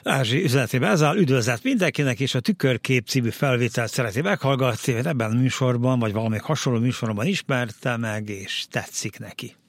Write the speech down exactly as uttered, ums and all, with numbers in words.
Ázsi üzenetében ezzel üdvözlet mindenkinek, és a Tükörkép című felvételt szereti meghallgatni, mert ebben a műsorban, vagy valamelyik hasonló műsorban ismerte meg, és tetszik neki.